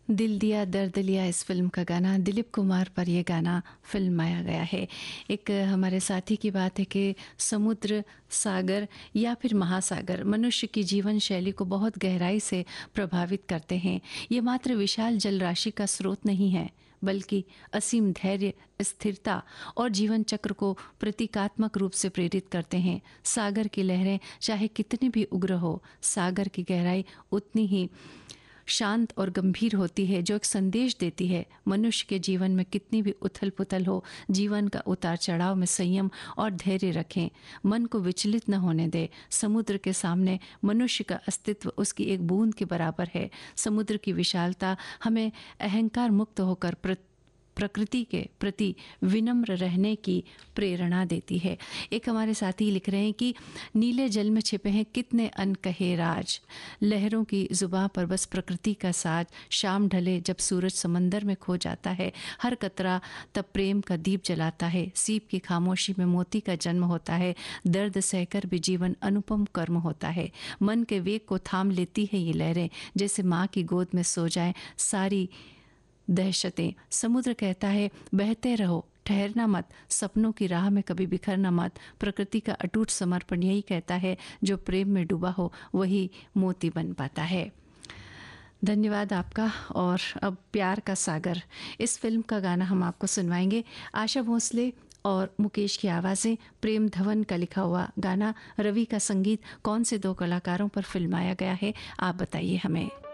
दिल दिया दर्द लिया इस फिल्म का गाना, दिलीप कुमार पर ये गाना फिल्माया गया है। एक हमारे साथी की बात है कि समुद्र, सागर या फिर महासागर मनुष्य की जीवन शैली को बहुत गहराई से प्रभावित करते हैं। ये मात्र विशाल जल राशि का स्रोत नहीं है, बल्कि असीम धैर्य, स्थिरता और जीवन चक्र को प्रतीकात्मक रूप से प्रेरित करते हैं। सागर की लहरें चाहे कितनी भी उग्र हो, सागर की गहराई उतनी ही शांत और गंभीर होती है, जो एक संदेश देती है मनुष्य के जीवन में कितनी भी उथल पुथल हो, जीवन का उतार चढ़ाव में संयम और धैर्य रखें, मन को विचलित न होने दे। समुद्र के सामने मनुष्य का अस्तित्व उसकी एक बूंद के बराबर है। समुद्र की विशालता हमें अहंकार मुक्त होकर प्रकृति के प्रति विनम्र रहने की प्रेरणा देती है। एक हमारे साथी लिख रहे हैं कि नीले जल में छिपे हैं कितने अनकहे राज, लहरों की जुबां पर बस प्रकृति का साज। शाम ढले जब सूरज समंदर में खो जाता है, हर कतरा तब प्रेम का दीप जलाता है। सीप की खामोशी में मोती का जन्म होता है, दर्द सहकर भी जीवन अनुपम कर्म होता है। मन के वेग को थाम लेती है ये लहरें, जैसे माँ की गोद में सो जाएं सारी दहशतें। समुद्र कहता है बहते रहो, ठहरना मत, सपनों की राह में कभी बिखरना मत। प्रकृति का अटूट समर्पण यही कहता है, जो प्रेम में डूबा हो वही मोती बन पाता है। धन्यवाद आपका। और अब प्यार का सागर इस फिल्म का गाना हम आपको सुनवाएंगे। आशा भोसले और मुकेश की आवाज़ें, प्रेम धवन का लिखा हुआ गाना, रवि का संगीत। कौन से दो कलाकारों पर फिल्माया गया है, आप बताइए हमें।